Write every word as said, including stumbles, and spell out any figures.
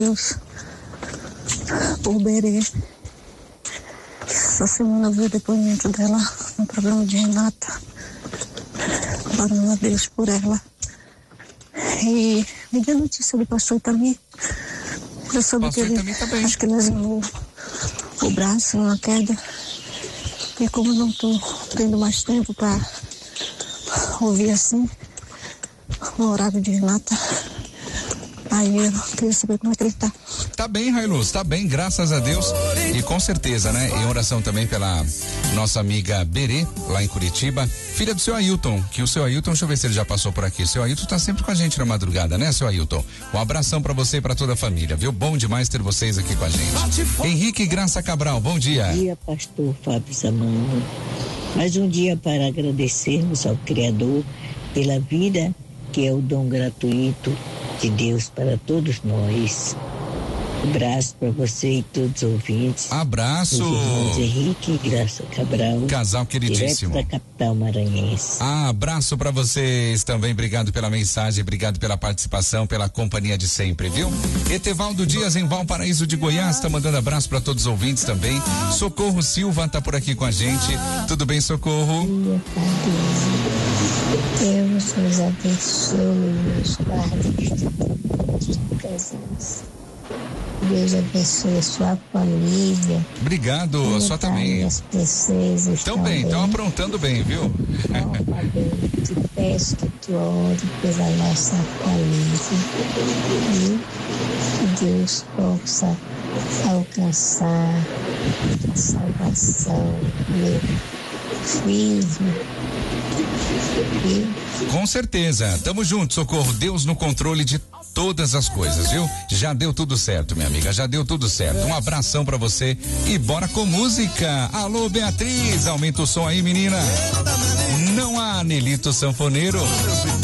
Deus por Berê. Essa semana eu vi o depoimento dela no programa de Renata. Glória a Deus por ela. E me deu notícia do pastor Itami. Eu soube que ele, tá acho que ele lesionou o braço numa queda. E como eu não estou tendo mais tempo para ouvir assim, no horário de Renata, aí eu queria saber como é que ele tá. Tá bem, Railuz, tá bem, graças a Deus. E com certeza, né? Em oração também pela nossa amiga Berê, lá em Curitiba, filha do seu Ailton, que o seu Ailton, deixa eu ver se ele já passou por aqui. O seu Ailton tá sempre com a gente na madrugada, né, seu Ailton? Um abração pra você e pra toda a família, viu? Bom demais ter vocês aqui com a gente. Henrique Graça Cabral, bom dia. Bom dia, pastor Fábio Zamano. Mais um dia para agradecermos ao Criador pela vida, que é o dom gratuito de Deus para todos nós. Abraço para você e todos os ouvintes. Abraço. Os irmãos Henrique e Graça Cabral. Casal queridíssimo. Direto da capital maranhense. Ah, abraço para vocês também. Obrigado pela mensagem, obrigado pela participação, pela companhia de sempre, viu? Etevaldo Dias em Valparaíso de Goiás tá mandando abraço para todos os ouvintes também. Socorro Silva tá por aqui com a gente. Tudo bem, Socorro? Deus nos abençoe, nos guarde de presentes. Deus abençoe a sua família. Obrigado, a sua também. As pessoas estão bem, estão aprontando bem, viu? Te peço que tu ore pela nossa família e que Deus possa alcançar a salvação, meu filho. E... Com certeza, tamo junto, Socorro. Deus no controle de todas as coisas, viu? Já deu tudo certo, minha amiga, já deu tudo certo. Um abração pra você e bora com música. Alô, Beatriz, aumenta o som aí, menina. Não há Nelito Sanfoneiro.